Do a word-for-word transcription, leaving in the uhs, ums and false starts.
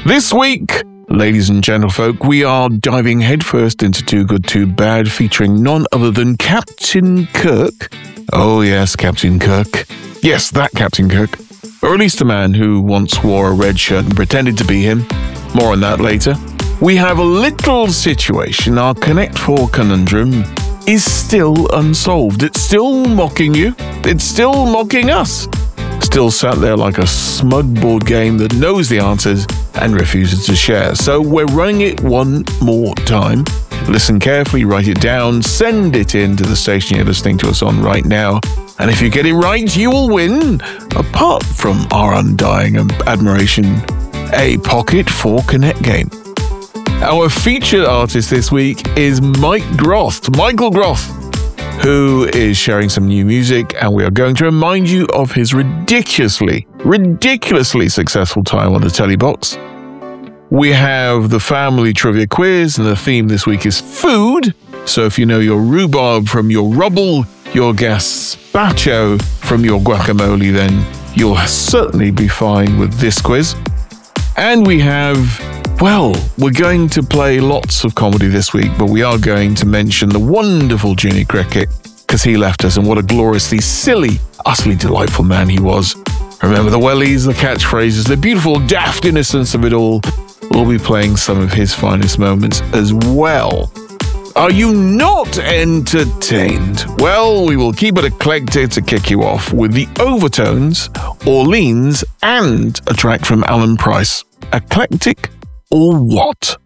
This week, ladies and gentlefolk, we are diving headfirst into Too Good Too Bad, featuring none other than Captain Kirk. Oh yes, Captain Kirk. Yes, that Captain Kirk. Or at least a man who once wore a red shirt and pretended to be him. More on that later. We have a little situation. Our Connect four conundrum is still unsolved. It's still mocking you. It's still mocking us. Still sat there like a smug board game that knows the answers and refuses to share. So we're running it one more time. Listen carefully, write it down, send it in to the station you're listening to us on right now. And if you get it right, you will win, apart from our undying admiration, a Pocket four Connect game. Our featured artist this week is Mike Groth, Michael Groth, who is sharing some new music, and we are going to remind you of his ridiculously, ridiculously successful time on the Telly Box. We have the family trivia quiz, and the theme this week is food. So if you know your rhubarb from your rubble, your gazpacho from your guacamole, then you'll certainly be fine with this quiz. And we have, well, we're going to play lots of comedy this week, but we are going to mention the wonderful Jimmy Cricket, because he left us, and what a gloriously silly, utterly delightful man he was. Remember the wellies, the catchphrases, the beautiful daft innocence of it all. We'll be playing some of his finest moments as well. Are you not entertained? Well, we will keep it eclectic to kick you off with the Overtones, Orleans, and a track from Alan Price. Eclectic or what?